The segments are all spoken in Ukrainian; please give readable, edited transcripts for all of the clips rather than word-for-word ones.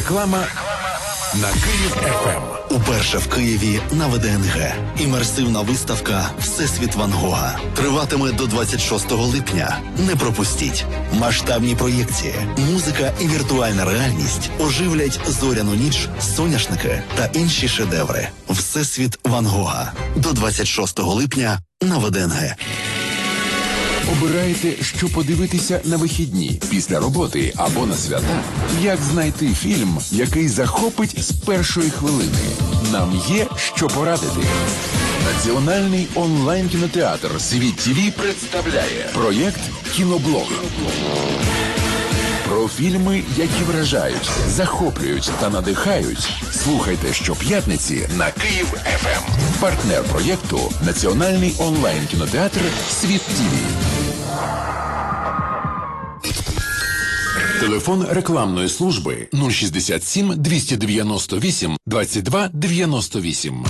Реклама на Київ ФМ. Уперше в Києві на ВДНГ. Імерсивна виставка «Всесвіт Ван Гога» триватиме до 26 липня. Не пропустіть. Масштабні проєкції, музика і віртуальна реальність оживлять зоряну ніч, соняшники та інші шедеври. «Всесвіт Ван Гога» до 26 липня на ВДНГ. Обираєте, що подивитися на вихідні, після роботи або на свята? Як знайти фільм, який захопить з першої хвилини? Нам є що порадити. Національний онлайн-кінотеатр «Світ ТВ» представляє проєкт «Кіноблог». Про фільми, які вражають, захоплюють та надихають. Слухайте щоп'ятниці на Київ ФМ. Партнер проєкту – Національний онлайн-кінотеатр «Світ ТВ». Телефон рекламної служби 067 298 22 98.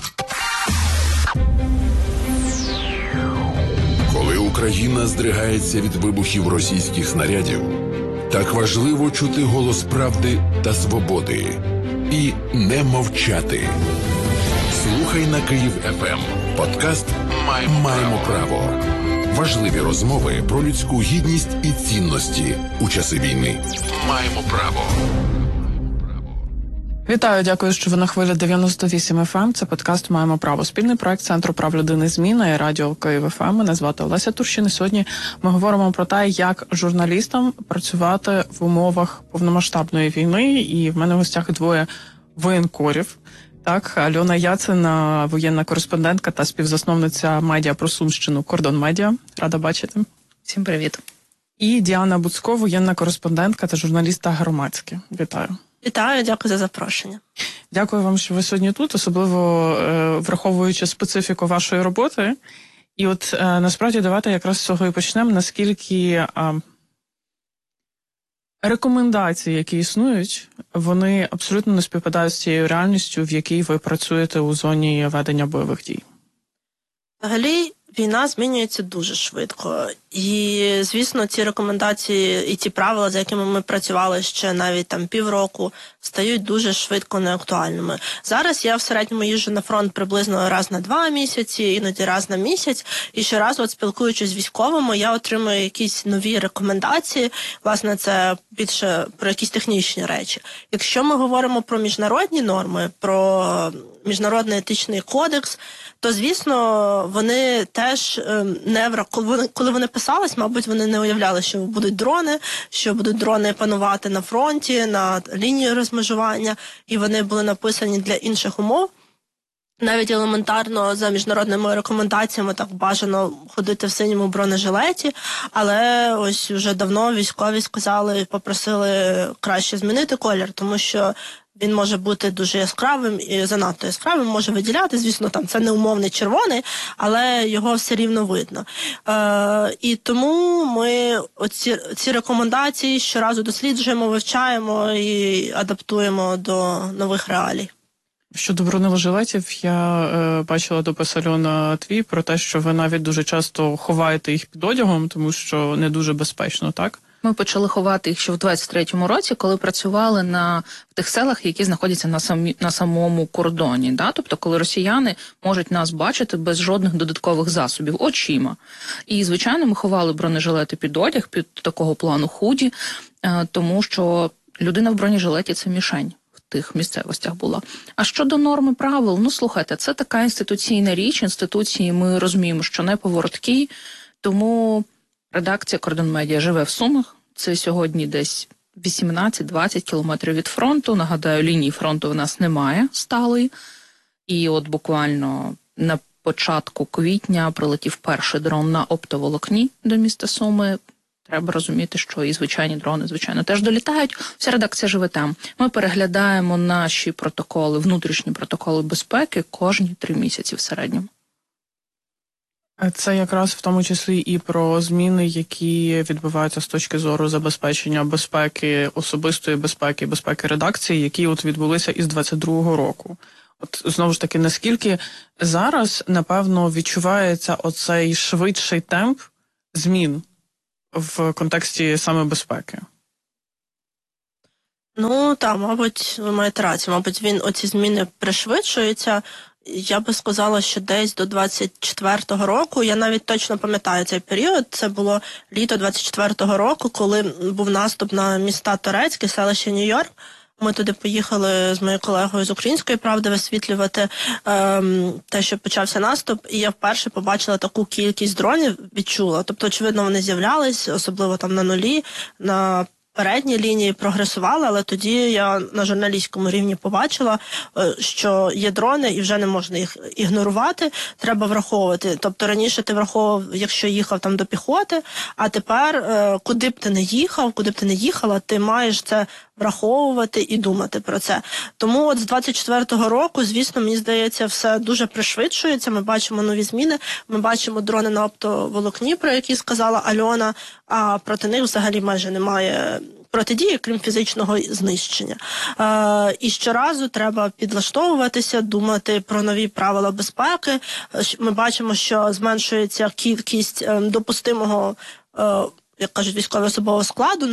Коли Україна здригається від вибухів російських снарядів, так важливо чути голос правди та свободи і не мовчати. Слухай на Київ ФМ. Подкаст «Маємо право». Важливі розмови про людську гідність і цінності у часи війни. Маємо право. Вітаю, дякую, що ви на хвилі 98 FM. Це подкаст «Маємо право». Спільний проект Центру прав людини «Зміна» і радіо Київ ФМ. Мене звати Олеся Турщин. І сьогодні ми говоримо про те, як журналістам працювати в умовах повномасштабної війни. І в мене в гостях двоє воєнкорів. Так, Альона Яцина, воєнна кореспондентка та співзасновниця медіа про Сумщину «Кордон Медіа». Рада бачити. Всім привіт. І Діана Буцько, воєнна кореспондентка та журналістка громадське. Вітаю. Вітаю, дякую за запрошення. Дякую вам, що ви сьогодні тут, особливо враховуючи специфіку вашої роботи. І от насправді давайте якраз з цього і почнемо, наскільки рекомендації, які існують, вони абсолютно не співпадають з цією реальністю, в якій ви працюєте у зоні ведення бойових дій. Взагалі, війна змінюється дуже швидко. І, звісно, ці рекомендації і ті правила, за якими ми працювали ще навіть там півроку, стають дуже швидко неактуальними. Зараз я в середньому їжджу на фронт приблизно раз на 2 місяці, іноді раз на місяць. І щоразу, от спілкуючись з військовими, я отримую якісь нові рекомендації. Власне, це більше про якісь технічні речі. Якщо ми говоримо про міжнародні норми, про міжнародний етичний кодекс, то, звісно, вони теж коли вони писались, мабуть, вони не уявляли, що будуть дрони панувати на фронті, на лінії розмежування, і вони були написані для інших умов. Навіть елементарно за міжнародними рекомендаціями так бажано ходити в синьому бронежилеті, але ось вже давно військові сказали, попросили краще змінити колір, тому що він може бути дуже яскравим і занадто яскравим, може виділяти, звісно, там це не умовний червоний, але його все рівно видно. І тому ми ці рекомендації щоразу досліджуємо, вивчаємо і адаптуємо до нових реалій. Щодо бронежилетів, я бачила допис Альона твій про те, що ви навіть дуже часто ховаєте їх під одягом, тому що не дуже безпечно, так? Ми почали ховати їх ще в 23-му році, коли працювали в тих селах, які знаходяться на самому кордоні. Да? Тобто, коли росіяни можуть нас бачити без жодних додаткових засобів, очима. І, звичайно, ми ховали бронежилети під одяг, під такого плану худі, тому що людина в бронежилеті – це мішень. Тих місцевостях була. А щодо норми правил, слухайте, це така інституційна річ, інституції ми розуміємо, що не повороткі, тому редакція «Кордон Медіа» живе в Сумах, це сьогодні десь 18-20 кілометрів від фронту, нагадаю, лінії фронту в нас немає сталої, і от буквально на початку квітня прилетів перший дрон на оптоволокні до міста Суми. Треба розуміти, що і звичайні дрони, звичайно, теж долітають. Вся редакція живе там. Ми переглядаємо наші протоколи, внутрішні протоколи безпеки кожні 3 місяці в середньому. Це якраз в тому числі і про зміни, які відбуваються з точки зору забезпечення безпеки, особистої безпеки, безпеки редакції, які от відбулися із 22-го року. От знову ж таки, наскільки зараз, напевно, відчувається оцей швидший темп змін в контексті саме безпеки? Ну, так, мабуть, ви маєте рацію. Мабуть, оці зміни пришвидшуються. Я би сказала, що десь до 24-го року, я навіть точно пам'ятаю цей період, це було літо 24-го року, коли був наступ на міста Торецьке, селище Нью-Йорк. Ми туди поїхали з моєю колегою з «Української правди» висвітлювати те, що почався наступ, і я вперше побачила таку кількість дронів, відчула. Тобто, очевидно, вони з'являлись, особливо там на нулі, на передній лінії прогресували, але тоді я на журналістському рівні побачила, що є дрони і вже не можна їх ігнорувати, треба враховувати. Тобто раніше ти враховував, якщо їхав там до піхоти, а тепер куди б ти не їхав, куди б ти не їхала, ти маєш це враховувати і думати про це. Тому от з 24-го року, звісно, мені здається, все дуже пришвидшується, ми бачимо нові зміни, ми бачимо дрони на оптоволокні, про які сказала Альона, а проти них взагалі майже немає протидії, крім фізичного знищення. І щоразу треба підлаштовуватися, думати про нові правила безпеки. Ми бачимо, що зменшується кількість допустимого, як кажуть, військово-особового складу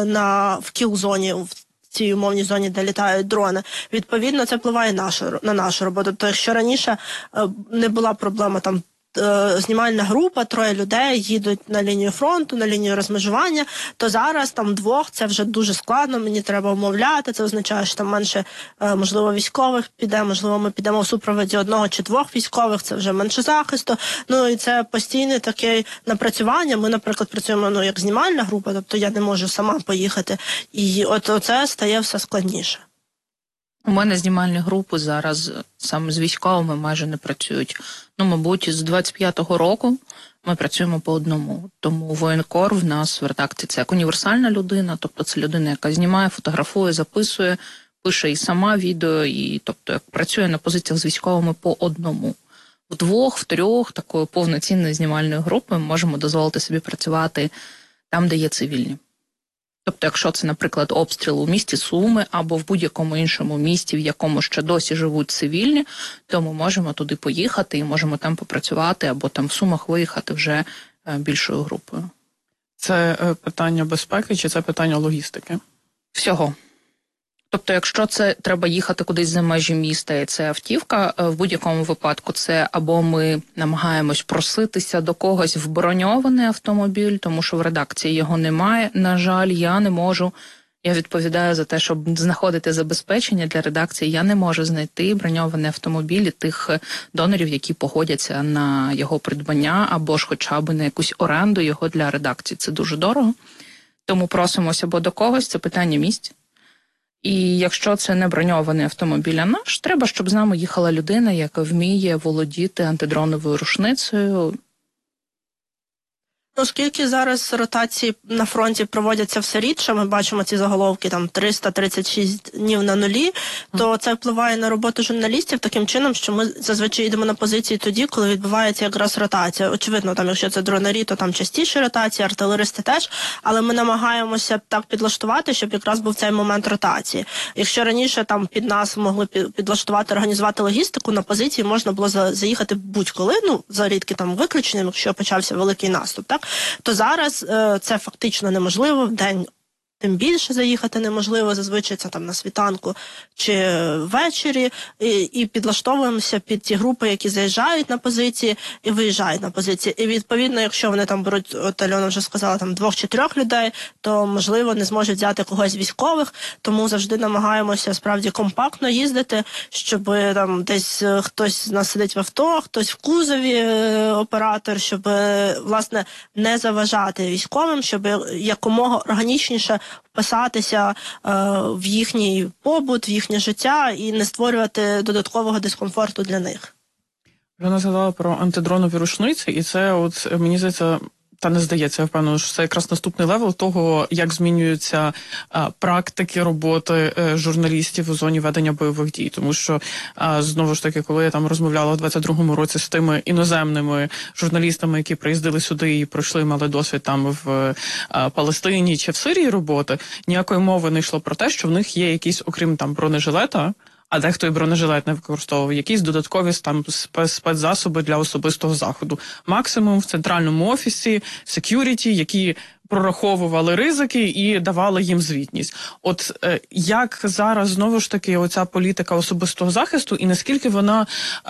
в кіл-зоні, в цій умовній зоні, де літають дрони. Відповідно, це впливає на нашу роботу. Тобто, якщо раніше не була проблема там знімальна група, 3 людей їдуть на лінію фронту, на лінію розмежування, то зараз там 2 це вже дуже складно, мені треба умовляти, це означає, що там менше, можливо, військових піде, можливо, ми підемо у супроводі 1 чи 2 військових, це вже менше захисту, ну і це постійне таке напрацювання. Ми, наприклад, працюємо як знімальна група, тобто я не можу сама поїхати, і от це стає все складніше. У мене знімальні групи зараз саме з військовими майже не працюють. Ну, мабуть, з 25-го року ми працюємо по одному. Тому воєнкор в нас в редакції це як універсальна людина, тобто це людина, яка знімає, фотографує, записує, пише і сама відео, і тобто як працює на позиціях з військовими по одному. В 2, в 3 такої повноцінної знімальної групи ми можемо дозволити собі працювати там, де є цивільні. Тобто, якщо це, наприклад, обстріл у місті Суми або в будь-якому іншому місті, в якому ще досі живуть цивільні, то ми можемо туди поїхати і можемо там попрацювати, або там в Сумах виїхати вже більшою групою. Це питання безпеки чи це питання логістики? Всього. Тобто, якщо це треба їхати кудись за межі міста, і це автівка, в будь-якому випадку це або ми намагаємось проситися до когось в броньований автомобіль, тому що в редакції його немає. На жаль, я не можу. Я відповідаю за те, щоб знаходити забезпечення для редакції. Я не можу знайти броньовані автомобілі тих донорів, які погодяться на його придбання, або ж хоча б на якусь оренду його для редакції. Це дуже дорого. Тому просимося або до когось, це питання місць. І якщо це не броньований автомобіль, а наш, треба, щоб з нами їхала людина, яка вміє володіти антидроновою рушницею. Оскільки зараз ротації на фронті проводяться все рідше, ми бачимо ці заголовки там 336 днів на нулі, то це впливає на роботу журналістів таким чином, що ми зазвичай йдемо на позиції тоді, коли відбувається якраз ротація. Очевидно, там, якщо це дронарі, то там частіше ротації, артилеристи теж, але ми намагаємося так підлаштувати, щоб якраз був цей момент ротації. Якщо раніше там під нас могли підлаштувати, організувати логістику, на позиції можна було заїхати будь-коли, ну, за рідки там виключенням, якщо почався великий наступ, так? То зараз це фактично неможливо, вдень тим більше заїхати неможливо, зазвичай це там на світанку чи ввечері, і підлаштовуємося під ті групи, які заїжджають на позиції і виїжджають на позиції. І відповідно, якщо вони там беруть, от Альона вже сказала, там 2 чи 3 людей, то можливо не зможуть взяти когось військових, тому завжди намагаємося справді компактно їздити, щоб там десь хтось з нас сидить в авто, хтось в кузові, оператор, щоб власне не заважати військовим, щоб якомога органічніше вписатися в їхній побут, в їхнє життя і не створювати додаткового дискомфорту для них. Вона згадала про антидронові рушниці, і це, от, мені здається, та не здається, я впевнена, що це якраз наступний левел того, як змінюються практики роботи журналістів у зоні ведення бойових дій. Тому що, знову ж таки, коли я там розмовляла в 22-му році з тими іноземними журналістами, які приїздили сюди і пройшли, мали досвід там в Палестині чи в Сирії роботи, ніякої мови не йшло про те, що в них є якісь, окрім там бронежилета, а дехто і бронежилет не використовує, якісь додаткові там спецзасоби для особистого заходу. Максимум в центральному офісі, сек'юріті, які прораховували ризики і давали їм звітність. От як зараз, знову ж таки, оця політика особистого захисту, і наскільки вона...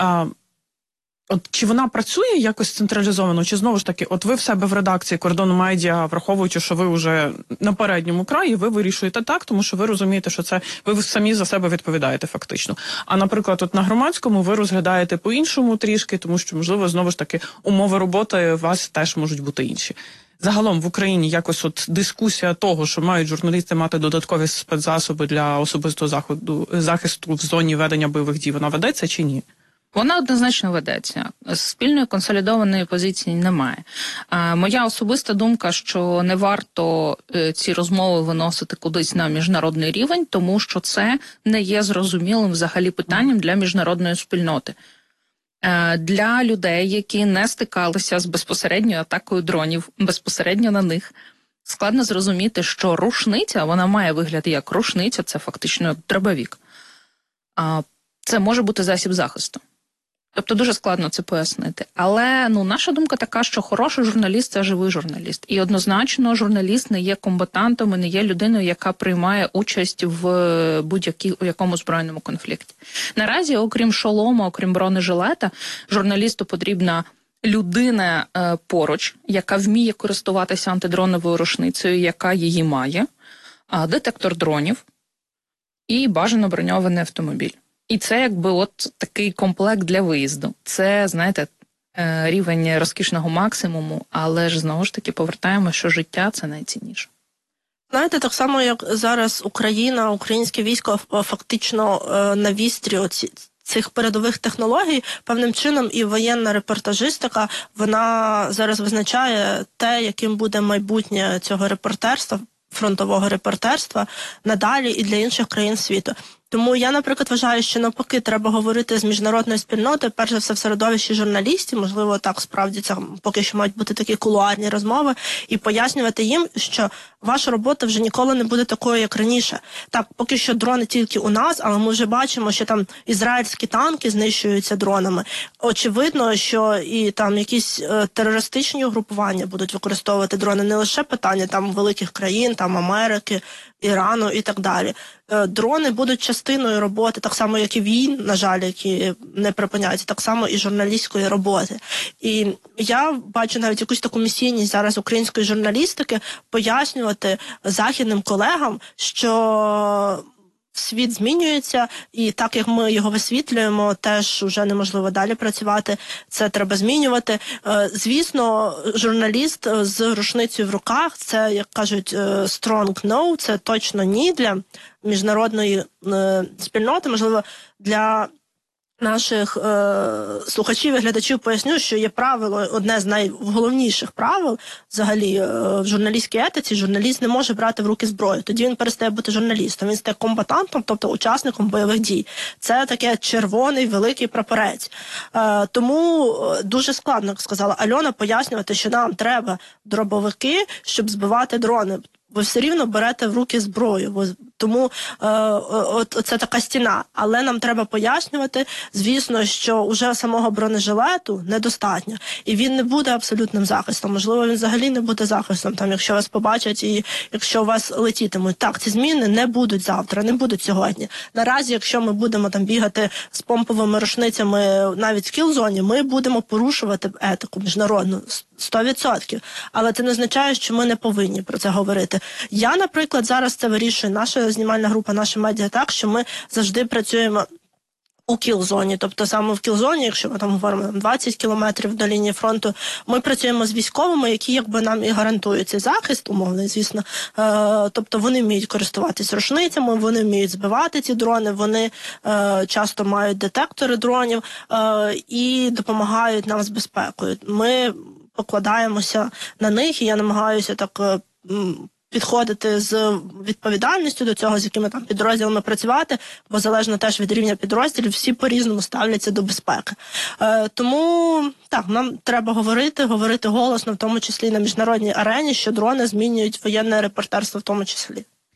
чи вона працює якось централізовано, чи знову ж таки, от ви в себе в редакції Кордону Медіа, враховуючи, що ви вже на передньому краї, ви вирішуєте так, тому що ви розумієте, що це ви самі за себе відповідаєте фактично. А, наприклад, от на громадському ви розглядаєте по-іншому трішки, тому що, можливо, знову ж таки, умови роботи у вас теж можуть бути інші. Загалом в Україні якось от дискусія того, що мають журналісти мати додаткові спецзасоби для особистого захисту в зоні ведення бойових дій, вона ведеться чи ні? Вона однозначно ведеться. Спільної консолідованої позиції немає. Моя особиста думка, що не варто ці розмови виносити кудись на міжнародний рівень, тому що це не є зрозумілим взагалі питанням для міжнародної спільноти. Для людей, які не стикалися з безпосередньою атакою дронів, безпосередньо на них, складно зрозуміти, що рушниця, вона має вигляд як рушниця, це фактично дробовик. Це може бути засіб захисту. Тобто дуже складно це пояснити. Але наша думка така, що хороший журналіст – це живий журналіст. І однозначно журналіст не є комбатантом і не є людиною, яка приймає участь в будь-якому збройному конфлікті. Наразі, окрім шолома, окрім бронежилета, журналісту потрібна людина поруч, яка вміє користуватися антидроновою рушницею, яка її має, детектор дронів і бажано броньований автомобіль. І це якби от такий комплект для виїзду. Це, знаєте, рівень розкішного максимуму, але ж знову ж таки повертаємо, що життя – це найцінніше. Знаєте, так само, як зараз Україна, українське військо фактично на вістрі цих передових технологій, певним чином і воєнна репортажистика, вона зараз визначає те, яким буде майбутнє цього репортерства, фронтового репортерства надалі і для інших країн світу. Тому я, наприклад, вважаю, що навпаки треба говорити з міжнародною спільнотою, перш за все в середовищі журналістів, можливо, так справді це поки що мають бути такі кулуарні розмови, і пояснювати їм, що ваша робота вже ніколи не буде такою, як раніше. Так, поки що дрони тільки у нас, але ми вже бачимо, що там ізраїльські танки знищуються дронами. Очевидно, що і там якісь терористичні угрупування будуть використовувати дрони, не лише питання там великих країн, там Америки, Ірану і так далі. Дрони будуть частиною роботи, так само, як і війн, на жаль, які не припиняються, так само і журналістської роботи. І я бачу навіть якусь таку місійність зараз української журналістики пояснювати західним колегам, що світ змінюється, і так, як ми його висвітлюємо, теж вже неможливо далі працювати, це треба змінювати. Звісно, журналіст з рушницею в руках, це, як кажуть, strong no, це точно ні для міжнародної спільноти, можливо, для наших слухачів і глядачів поясню, що є правило, одне з найголовніших правил взагалі в журналістській етиці: журналіст не може брати в руки зброю. Тоді він перестає бути журналістом, він стає комбатантом, тобто учасником бойових дій. Це таке червоний великий прапорець. Тому дуже складно, як сказала Альона, пояснювати, що нам треба дробовики, щоб збивати дрони. Ви все рівно берете в руки зброю, тому це така стіна. Але нам треба пояснювати, звісно, що уже самого бронежилету недостатньо. І він не буде абсолютним захистом. Можливо, він взагалі не буде захистом, там, якщо вас побачать і якщо у вас летітимуть. Так, ці зміни не будуть завтра, не будуть сьогодні. Наразі, якщо ми будемо там бігати з помповими рушницями навіть в кіл-зоні, ми будемо порушувати етику міжнародну 100%. Але це не означає, що ми не повинні про це говорити. Я, наприклад, зараз це вирішую. Наша знімальна група, наша медіа так, що ми завжди працюємо у кіл-зоні. Тобто саме в кіл-зоні, якщо ми там говоримо 20 кілометрів до лінії фронту, ми працюємо з військовими, які якби нам і гарантують цей захист, умовний, звісно. Тобто вони вміють користуватись рушницями, вони вміють збивати ці дрони, вони часто мають детектори дронів і допомагають нам з безпекою. Ми покладаємося на них, і я намагаюся так підходити з відповідальністю до цього, з якими там підрозділами працювати, бо залежно теж від рівня підрозділів, всі по-різному ставляться до безпеки. Тому так, нам треба говорити голосно, в тому числі на міжнародній арені, що дрони змінюють воєнне репортерство в тому числі.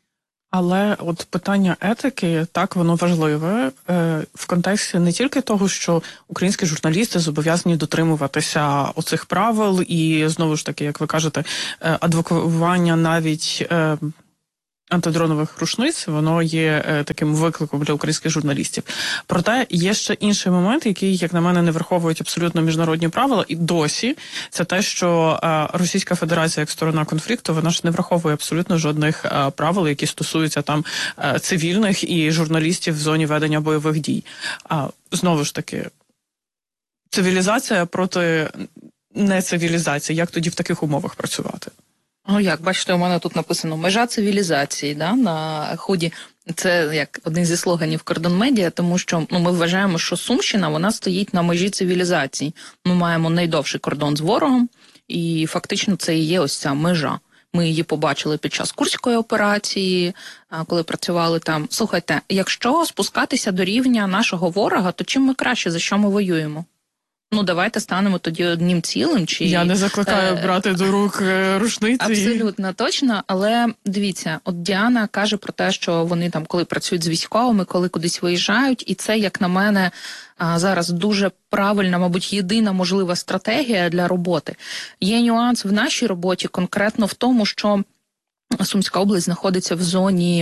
Але от питання етики, так, воно важливе в контексті не тільки того, що українські журналісти зобов'язані дотримуватися оцих правил і, знову ж таки, як ви кажете, адвокування навіть антидронових рушниць, воно є таким викликом для українських журналістів. Проте є ще інший момент, який, як на мене, не враховують абсолютно міжнародні правила, і досі це те, що Російська Федерація як сторона конфлікту, вона ж не враховує абсолютно жодних правил, які стосуються там цивільних і журналістів в зоні ведення бойових дій. Знову ж таки, цивілізація проти нецивілізації. Як тоді в таких умовах працювати? Ну як, бачите, у мене тут написано «Межа цивілізації», да, на ході. Це як один зі слоганів «Кордон Медіа», тому що ми вважаємо, що Сумщина, вона стоїть на межі цивілізації. Ми маємо найдовший кордон з ворогом, і фактично це і є ось ця межа. Ми її побачили під час Курської операції, коли працювали там. Слухайте, якщо спускатися до рівня нашого ворога, то чим ми краще, за що ми воюємо? Ну, давайте станемо тоді одним цілим. Чи я не закликаю брати до рук рушниці. Абсолютно точно, але дивіться, от Діана каже про те, що вони там, коли працюють з військовими, коли кудись виїжджають, і це, як на мене, зараз дуже правильна, мабуть, єдина можлива стратегія для роботи. Є нюанс в нашій роботі конкретно в тому, що Сумська область знаходиться в зоні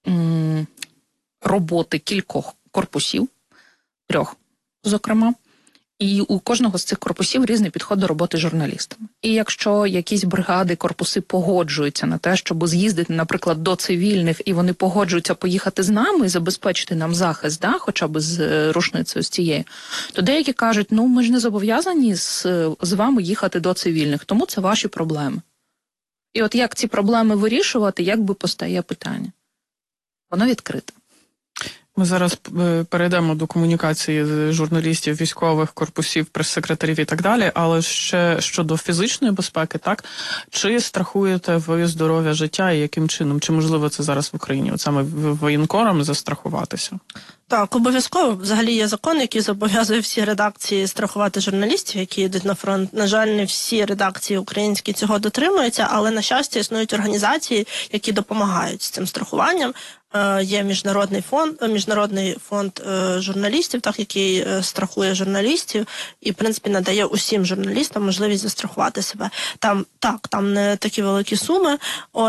роботи кількох корпусів, 3, зокрема. І у кожного з цих корпусів різний підход до роботи журналістами. І якщо якісь бригади, корпуси погоджуються на те, щоб з'їздити, наприклад, до цивільних, і вони погоджуються поїхати з нами і забезпечити нам захист, да, хоча б з рушницею з цією, то деякі кажуть, ну ми ж не зобов'язані з вами їхати до цивільних, тому це ваші проблеми. І от як ці проблеми вирішувати, якби постає питання? Воно відкрите. Ми зараз перейдемо до комунікації з журналістів, військових, корпусів, прес-секретарів і так далі, але ще щодо фізичної безпеки, так? Чи страхуєте ви здоров'я життя і яким чином? Чи можливо це зараз в Україні? От саме воєнкорам застрахуватися? Так, обов'язково. Взагалі є закон, який зобов'язує всі редакції страхувати журналістів, які йдуть на фронт. На жаль, не всі редакції українські цього дотримуються, але, на щастя, існують організації, які допомагають з цим страхуванням. Є міжнародний фонд журналістів, так, який страхує журналістів і, в принципі, надає усім журналістам можливість застрахувати себе. Там не такі великі суми,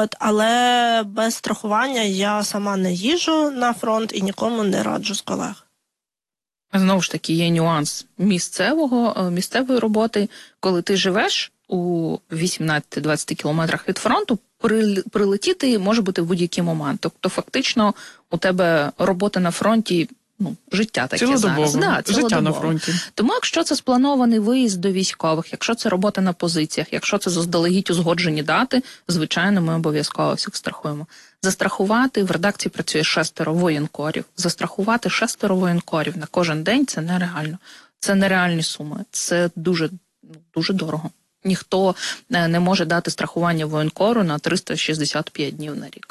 але без страхування я сама не їжджу на фронт і нікому не раджу з колег. Знову ж таки, є нюанс місцевої роботи, коли ти живеш у 18-20 кілометрах від фронту, прилетіти може бути в будь-який момент. Тобто, фактично, у тебе робота на фронті, життя таке зараз. Да, життя на фронті. Тому, якщо це спланований виїзд до військових, якщо це робота на позиціях, якщо це заздалегідь узгоджені дати, звичайно, ми обов'язково всіх страхуємо. Застрахувати, в редакції працює 6 воєнкорів. Застрахувати 6 воєнкорів на кожен день – це нереально. Це нереальні суми. Це дуже, дуже дорого. Ніхто не може дати страхування воєнкору на 365 днів на рік.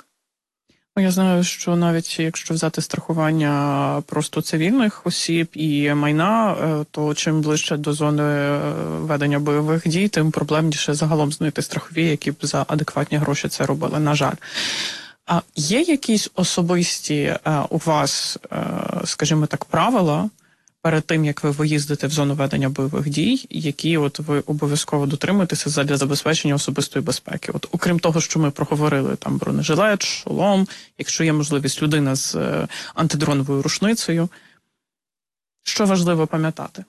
Я знаю, що навіть якщо взяти страхування просто цивільних осіб і майна, то чим ближче до зони ведення бойових дій, тим проблемніше загалом знайти страхові, які б за адекватні гроші це робили, на жаль. А є якісь особисті у вас, скажімо так, правила перед тим, як ви виїздите в зону ведення бойових дій, які от ви обов'язково дотримуєтеся для забезпечення особистої безпеки? От окрім того, що ми проговорили, там бронежилет, шолом, якщо є можливість людина з антидроновою рушницею, що важливо пам'ятати?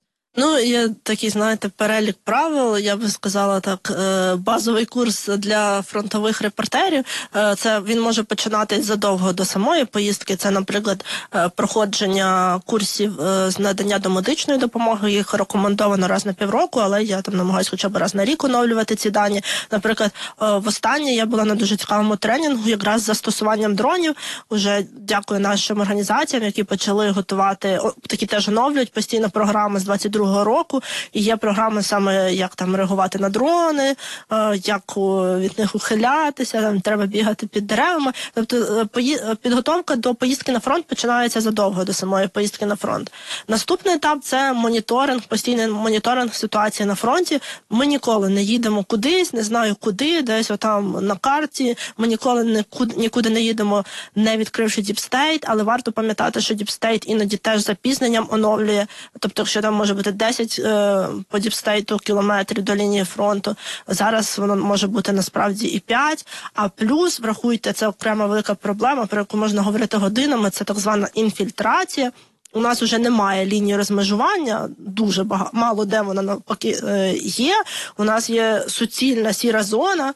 Є такий, перелік правил, я би сказала так, базовий курс для фронтових репортерів. Це він може починатись задовго до самої поїздки. Це, наприклад, проходження курсів з надання домедичної допомоги. Їх рекомендовано раз на півроку, але я там намагаюся хоча б раз на рік оновлювати ці дані. Наприклад, востаннє я була на дуже цікавому тренінгу якраз з застосуванням дронів. Уже дякую нашим організаціям, які почали готувати, такі теж оновлюють постійно програми з 22 22-го року, і є програми саме, як там реагувати на дрони, як від них ухилятися, там треба бігати під деревами. Тобто підготовка до поїздки на фронт починається задовго до самої поїздки на фронт. Наступний етап – це моніторинг, постійний моніторинг ситуації на фронті. Ми ніколи не їдемо кудись, не знаю куди, десь отам на карті. Ми ніколи нікуди не їдемо, не відкривши Deep State, але варто пам'ятати, що Deep State іноді теж з запізненням оновлює. Тобто, якщо там може бути 10 по Deep State кілометрів до лінії фронту, зараз воно може бути насправді і 5. А плюс, врахуйте, це окрема велика проблема, про яку можна говорити годинами, це так звана інфільтрація. У нас вже немає лінії розмежування, дуже мало де вона навпаки є. У нас є суцільна сіра зона,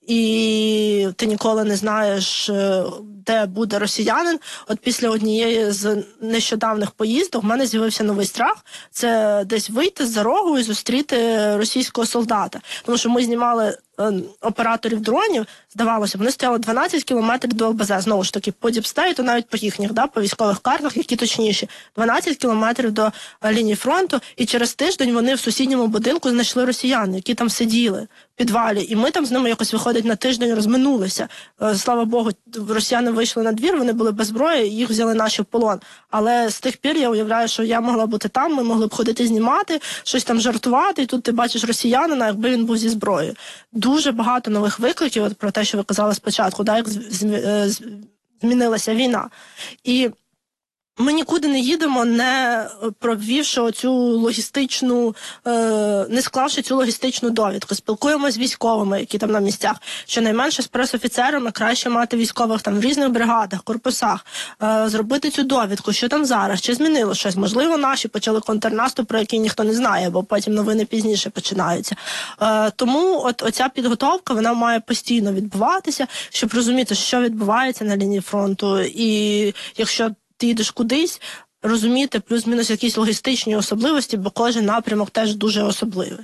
і ти ніколи не знаєш, де буде росіянин. От після однієї з нещодавних поїздок в мене з'явився новий страх. Це десь вийти з-за рогу і зустріти російського солдата. Тому що ми знімали операторів дронів, здавалося, вони стояли 12 кілометрів до ЛБЗ. Знову ж таки, по Діпстейту, навіть по їхніх, по військових картах, які точніші. 12 кілометрів до лінії фронту, і через тиждень вони в сусідньому будинку знайшли росіян, які там сиділи в підвалі. І ми там з ними якось, виходить, на тиждень розминулися. Слава Богу, росіяни вийшли на двір, вони були без зброї, їх взяли наші в полон. Але з тих пір я уявляю, що я могла бути там, ми могли б ходити знімати, щось там жартувати, і тут ти бачиш росіянина, якби він був зі зброєю. Дуже багато нових викликів, от про те, що ви казали спочатку, як змінилася війна. І ми нікуди не їдемо, не провівши оцю логістичну, не склавши цю логістичну довідку. Спілкуємося з військовими, які там на місцях. Щонайменше з пресофіцерами краще мати військових там в різних бригадах, корпусах, зробити цю довідку, що там зараз, чи змінило щось. Можливо, наші почали контрнаступ, про який ніхто не знає, бо потім новини пізніше починаються. Тому оця підготовка, вона має постійно відбуватися, щоб розуміти, що відбувається на лінії фронту. І якщо ти йдеш кудись, розуміти плюс-мінус якісь логістичні особливості, бо кожен напрямок теж дуже особливий.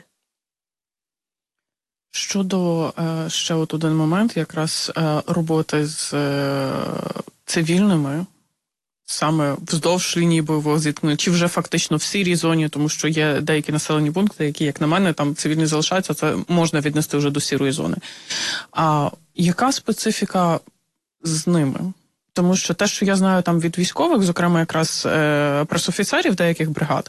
Щодо ще от один момент, якраз роботи з цивільними, саме вздовж лінії бойового зіткнення, чи вже фактично в сірій зоні, тому що є деякі населені пункти, які, як на мене, там цивільні залишаються, це можна віднести вже до сірої зони. А яка специфіка з ними? Тому що те, що я знаю там від військових, зокрема якраз пресофіцерів деяких бригад,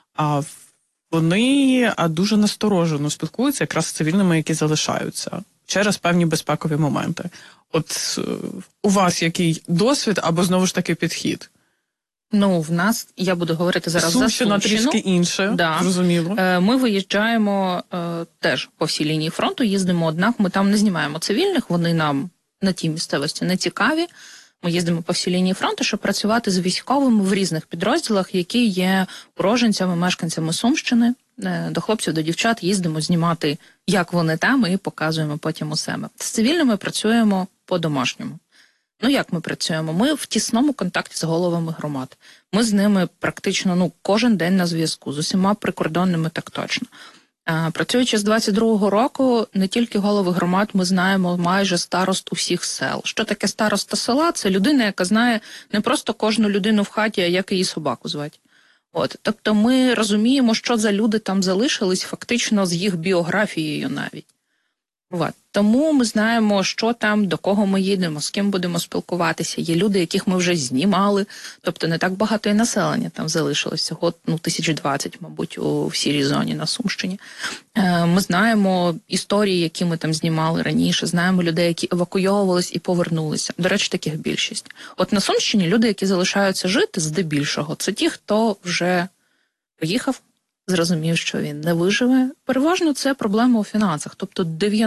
вони дуже насторожено спілкуються якраз з цивільними, які залишаються через певні безпекові моменти. От у вас який досвід або знову ж таки підхід? Ну, в нас, я буду говорити зараз за Сумщину. Трішки інше, зрозуміло. Ми виїжджаємо теж по всій лінії фронту, їздимо, однак ми там не знімаємо цивільних, вони нам на тій місцевості не цікаві. Ми їздимо по всій лінії фронту, щоб працювати з військовими в різних підрозділах, які є уроженцями, мешканцями Сумщини. До хлопців, до дівчат їздимо знімати, як вони там, і показуємо потім у себе. З цивільними працюємо по-домашньому. Ну, як ми працюємо? Ми в тісному контакті з головами громад. Ми з ними практично кожен день на зв'язку, з усіма прикордонними так точно. Працюючи з 22-го року, не тільки голови громад, ми знаємо майже старост усіх сел. Що таке староста села? Це людина, яка знає не просто кожну людину в хаті, а як її собаку звати. Тобто ми розуміємо, що за люди там залишились фактично з їх біографією навіть. Тому ми знаємо, що там, до кого ми їдемо, з ким будемо спілкуватися. Є люди, яких ми вже знімали, тобто не так багато і населення там залишилось, всього 1020, мабуть, у сірій зоні на Сумщині. Ми знаємо історії, які ми там знімали раніше, знаємо людей, які евакуйовувались і повернулися. До речі, таких більшість. От на Сумщині люди, які залишаються жити здебільшого, це ті, хто вже поїхав, зрозумів, що він не виживе. Переважно це проблема у фінансах. Тобто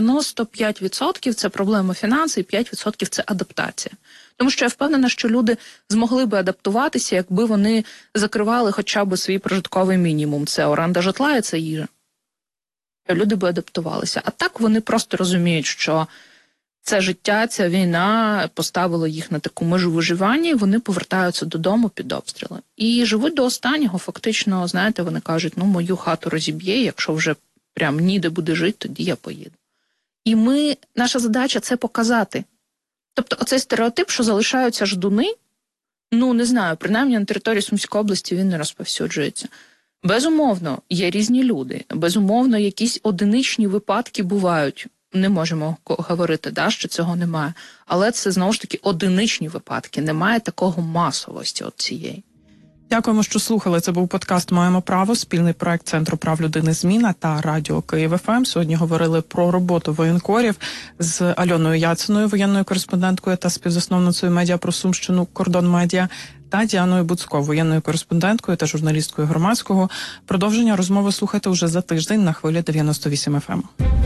95% це проблема фінансів, і 5% це адаптація. Тому що я впевнена, що люди змогли би адаптуватися, якби вони закривали хоча б свій прожитковий мінімум. Це оренда житла і це їжа. Люди би адаптувалися. А так вони просто розуміють, що це життя, ця війна поставила їх на таку межу виживання, і вони повертаються додому під обстріли. І живуть до останнього, фактично, знаєте, вони кажуть, мою хату розіб'є, якщо вже прям ніде буде жити, тоді я поїду. І наша задача – це показати. Тобто оцей стереотип, що залишаються ждуни, не знаю, принаймні на території Сумської області він не розповсюджується. Безумовно, є різні люди. Безумовно, якісь одиничні випадки бувають. Не можемо говорити, що цього немає. Але це, знову ж таки, одиничні випадки. Немає такого масовості от цієї. Дякуємо, що слухали. Це був подкаст «Маємо право», спільний проект Центру прав людини «Зміна» та Радіо Київ ФМ. Сьогодні говорили про роботу воєнкорів з Альоною Яциною, воєнною кореспонденткою та співзасновницею медіа про Сумщину «Кордон Медіа», та Діаною Буцько, воєнною кореспонденткою та журналісткою Громадського. Продовження розмови слухайте уже за тиждень на хвилі 98 FM.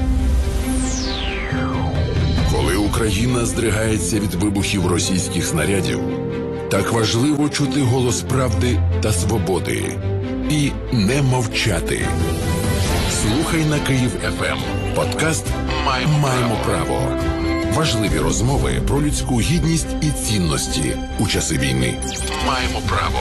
Коли Україна здригається від вибухів російських снарядів, так важливо чути голос правди та свободи і не мовчати. Слухай на Київ ФМ. Подкаст «Маємо право». Важливі розмови про людську гідність і цінності у часи війни. Маємо право.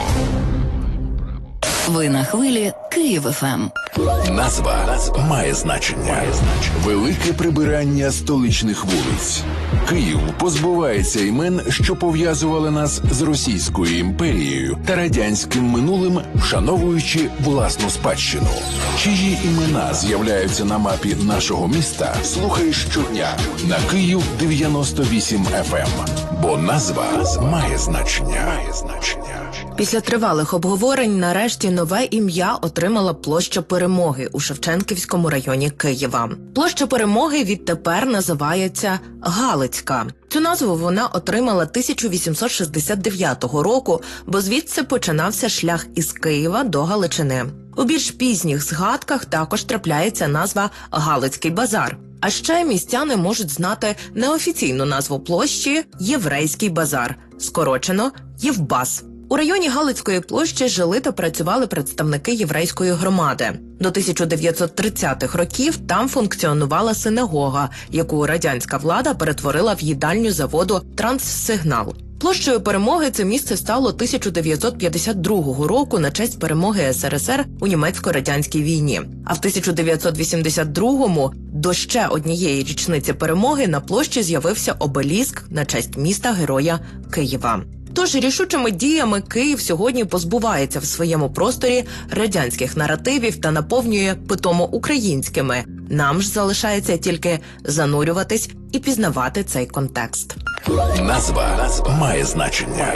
Ви на хвилі Київ ФМ. Назва має значення. Велике прибирання столичних вулиць. Київ позбувається імен, що пов'язували нас з Російською імперією та радянським минулим, вшановуючи власну спадщину. Чиї імена з'являються на мапі нашого міста, слухай щодня на Київ 98 FM. Бо назва має значення. Після тривалих обговорень нарешті нове ім'я отримала площа Перемоги у Шевченківському районі Києва. Площа Перемоги відтепер називається Галицька. Цю назву вона отримала 1869 року, бо звідси починався шлях із Києва до Галичини. У більш пізніх згадках також трапляється назва Галицький базар. А ще містяни можуть знати неофіційну назву площі – Єврейський базар, скорочено – Євбас. У районі Галицької площі жили та працювали представники єврейської громади. До 1930-х років там функціонувала синагога, яку радянська влада перетворила в їдальню заводу «Транссигнал». Площею Перемоги це місце стало 1952 року на честь перемоги СРСР у німецько-радянській війні. А в 1982-му до ще однієї річниці перемоги на площі з'явився обеліск на честь міста-героя Києва. Тож рішучими діями Київ сьогодні позбувається в своєму просторі радянських наративів та наповнює питомо українськими. Нам ж залишається тільки занурюватись і пізнавати цей контекст. Назва має значення.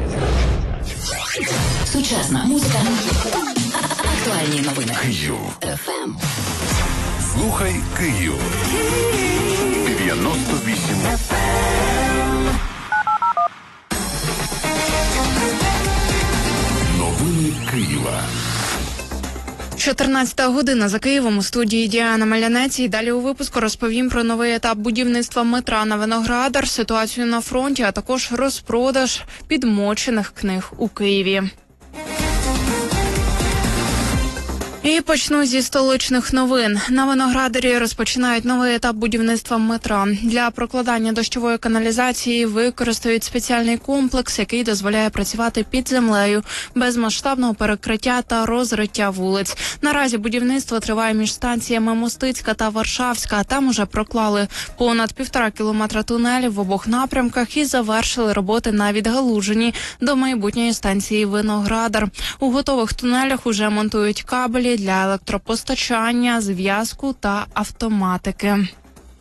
Сучасна музика. Актуальні новини. Київ. ФМ. Слухай Київ. 98 FM. Новини Києва. 14 година за Києвом, у студії Діана Малянець. І далі у випуску розповім про новий етап будівництва метра на Виноградар, ситуацію на фронті, а також розпродаж підмочених книг у Києві. І почну зі столичних новин. На Виноградарі розпочинають новий етап будівництва метра. Для прокладання дощової каналізації використають спеціальний комплекс, який дозволяє працювати під землею, без масштабного перекриття та розриття вулиць. Наразі будівництво триває між станціями Мостицька та Варшавська. Там уже проклали понад 1,5 кілометра тунелів в обох напрямках і завершили роботи на відгалуженні до майбутньої станції Виноградар. У готових тунелях уже монтують кабелі для електропостачання, зв'язку та автоматики.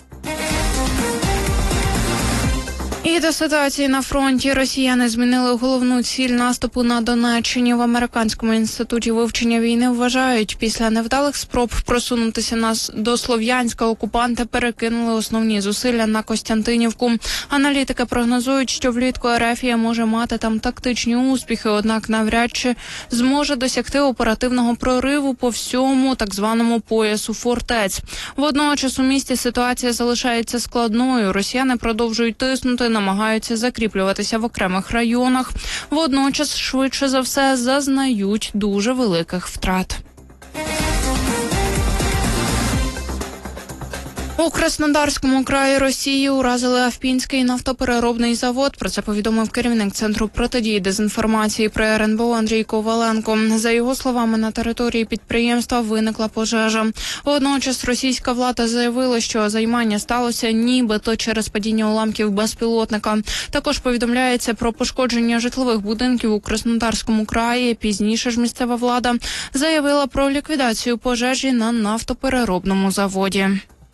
І до ситуації на фронті. Росіяни змінили головну ціль наступу на Донеччині. В Американському інституті вивчення війни вважають, після невдалих спроб просунутися до Слов'янська окупанти перекинули основні зусилля на Костянтинівку. Аналітики прогнозують, що влітку Ерефія може мати там тактичні успіхи, однак навряд чи зможе досягти оперативного прориву по всьому так званому поясу фортець. Водночас у місті ситуація залишається складною. Росіяни продовжують тиснути, намагаються закріплюватися в окремих районах. Водночас, швидше за все, зазнають дуже великих втрат. У Краснодарському краї Росії уразили Авпінський нафтопереробний завод. Про це повідомив керівник Центру протидії дезінформації при РНБО Андрій Коваленко. За його словами, на території підприємства виникла пожежа. Водночас російська влада заявила, що займання сталося нібито через падіння уламків безпілотника. Також повідомляється про пошкодження житлових будинків у Краснодарському краї. Пізніше ж місцева влада заявила про ліквідацію пожежі на нафтопереробному заводі.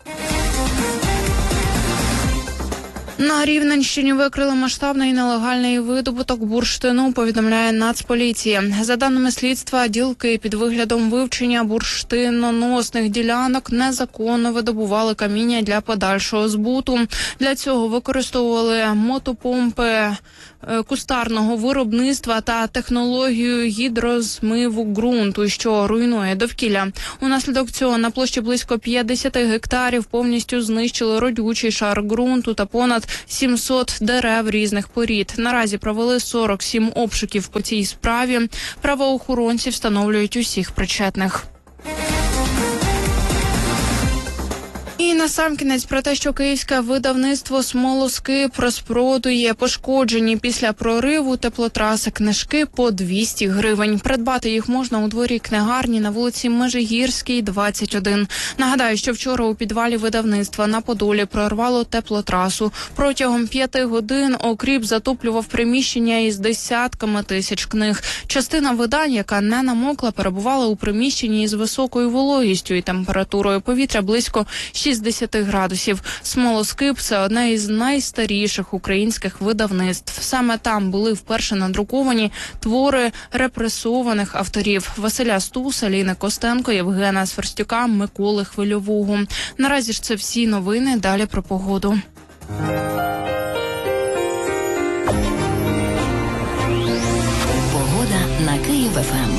На Рівненщині викрили масштабний нелегальний видобуток бурштину, повідомляє Нацполіція. За даними слідства, ділки під виглядом вивчення бурштиноносних ділянок незаконно видобували каміння для подальшого збуту. Для цього використовували мотопомпи кустарного виробництва та технологію гідрозмиву ґрунту, що руйнує довкілля. Унаслідок цього на площі близько 50 гектарів повністю знищили родючий шар ґрунту та понад 700 дерев різних порід. Наразі провели 47 обшуків по цій справі. Правоохоронці встановлюють усіх причетних. І насамкінець про те, що київське видавництво «Смолоскип» розпродує пошкоджені після прориву теплотраси книжки по 200 гривень. Придбати їх можна у дворі книгарні на вулиці Межигірській, 21. Нагадаю, що вчора у підвалі видавництва на Подолі прорвало теплотрасу. Протягом 5 годин окріп затоплював приміщення із десятками тисяч книг. Частина видань, яка не намокла, перебувала у приміщенні із високою вологістю і температурою повітря близько 60 градусів. «Смолоскип» – це одне із найстаріших українських видавництв. Саме там були вперше надруковані твори репресованих авторів Василя Стуса, Ліни Костенко, Євгена Сверстюка, Миколи Хвильового. Наразі ж це всі новини. Далі про погоду. Погода на Київ-ФМ.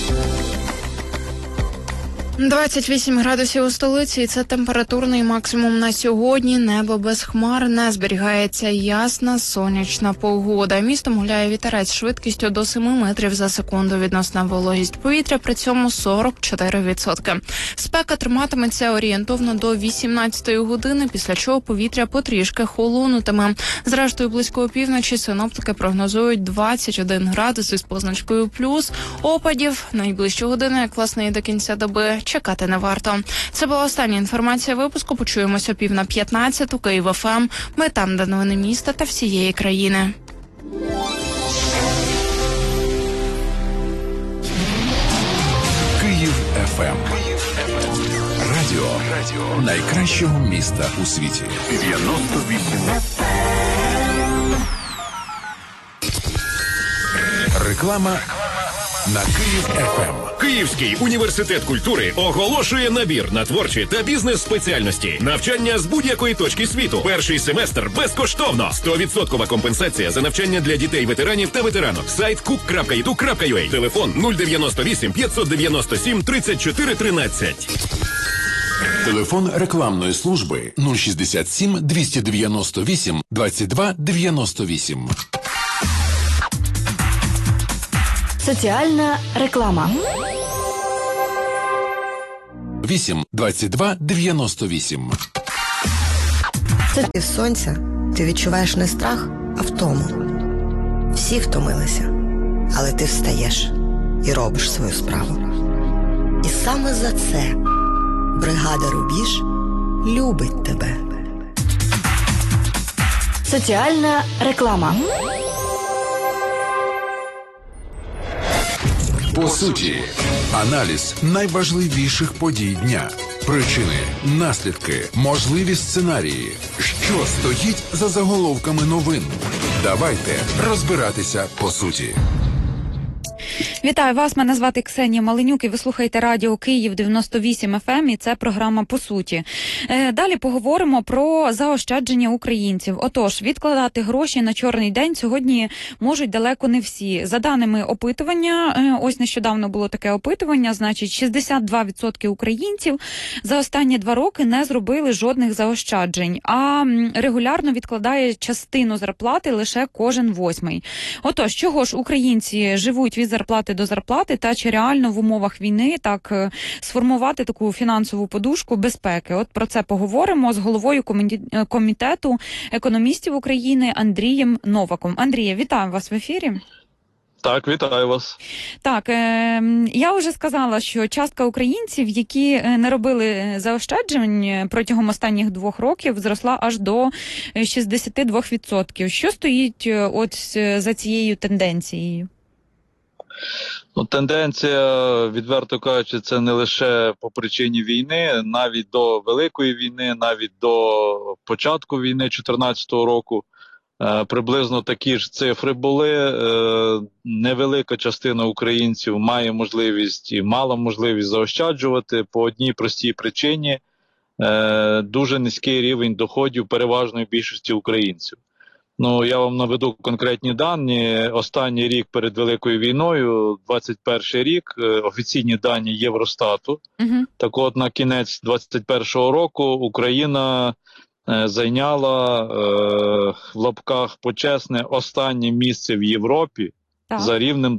28 градусів у столиці – і це температурний максимум на сьогодні. Небо без хмар, не зберігається ясна сонячна погода. Містом гуляє вітерець швидкістю до 7 метрів за секунду. Відносна вологість повітря при цьому 44%. Спека триматиметься орієнтовно до 18 години, після чого повітря потрішки холонутиме. Зрештою, близько опівночі синоптики прогнозують 21 градус із позначкою плюс. Опадів найближчі години, як власне і до кінця доби, чекати не варто. Це була остання інформація випуску. Почуємося 14:15 у Київ-ФМ. Ми там, де новини міста та всієї країни. Київ-ФМ. Радіо найкращого міста у світі. 98. Реклама на Київ-ФМ. Київський університет культури оголошує набір на творчі та бізнес-спеціальності. Навчання з будь-якої точки світу. Перший семестр безкоштовно. 100% компенсація за навчання для дітей-ветеранів та ветеранок. Сайт cook.edu.ua. Телефон 098 597 34 13. Телефон рекламної служби 067 298 22 98. Соціальна реклама. 8 22 98. З сонця ти відчуваєш не страх, а втому. Всі втомилися, але ти встаєш і робиш свою справу. І саме за це бригада «Рубіж» любить тебе. Соціальна реклама. По суті, аналіз найважливіших подій дня. Причини, наслідки, можливі сценарії. Що стоїть за заголовками новин? Давайте розбиратися по суті. Вітаю вас, мене звати Ксенія Маленюк і ви слухаєте радіо Київ 98 FM і це програма «По суті». Далі поговоримо про заощадження українців. Отож, відкладати гроші на чорний день сьогодні можуть далеко не всі. За даними опитування, ось нещодавно було таке опитування, значить 62% українців за останні 2 роки не зробили жодних заощаджень, а регулярно відкладає частину зарплати лише кожен 8-й. Отож, чого ж українці живуть від від зарплати до зарплати, та чи реально в умовах війни так сформувати таку фінансову подушку безпеки. От про це поговоримо з головою комітету економістів України Андрієм Новаком. Андрія, вітаю вас в ефірі. Так, вітаю вас. Так, я вже сказала, що частка українців, які не робили заощаджень протягом останніх 2 років, зросла аж до 62%. Що стоїть от за цією тенденцією? Ну, тенденція, відверто кажучи, це не лише по причині війни, навіть до Великої війни, навіть до початку війни 2014 року. Приблизно такі ж цифри були. Невелика частина українців має можливість і мала можливість заощаджувати по одній простій причині. Дуже низький рівень доходів переважної більшості українців. Ну, я вам наведу конкретні дані. Останній рік перед Великою війною, 21 рік, офіційні дані Євростату. Так от, на кінець 21 року Україна зайняла в лапках почесне останнє місце в Європі за рівнем